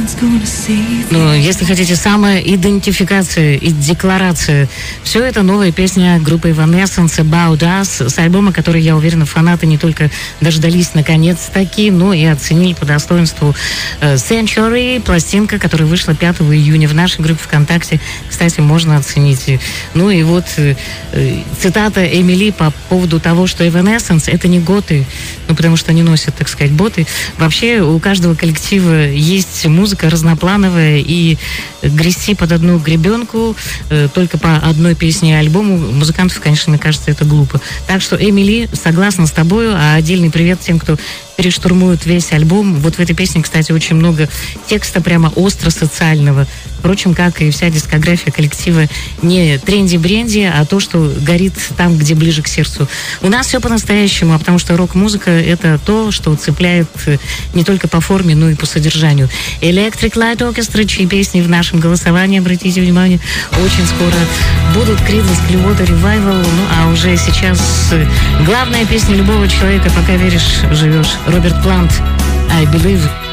Ну, если хотите, самоидентификация и декларация. Все это новая песня группы Evanescence About Us с альбома, который, я уверена, фанаты не только дождались наконец-таки, но и оценили по достоинству. Century, пластинка, которая вышла 5 июня в нашей группе ВКонтакте. Кстати, можно оценить. Ну и вот цитата Эмили по поводу того, что Evanescence — это не готы, ну, потому что они носят, так сказать, боты. Вообще у каждого коллектива есть музыка разноплановая, и грести под одну гребенку только по одной песне и альбому музыкантов, конечно, мне кажется, это глупо. Так что, Эмили, согласна с тобою, а отдельный привет тем, кто перештурмует весь альбом. Вот в этой песне, кстати, очень много текста прямо остро социального. Впрочем, как и вся дискография коллектива, не тренди-бренди, а то, что горит там, где ближе к сердцу. У нас все по-настоящему, а потому что рок-музыка — это то, что цепляет не только по форме, но и по содержанию. Electric Light Orchestra, чьи песни в нашем голосовании, обратите внимание, очень скоро будут. Creedence Clearwater Revival, ну а уже сейчас главная песня любого человека, пока веришь, живешь. Роберт Плант, I Believe.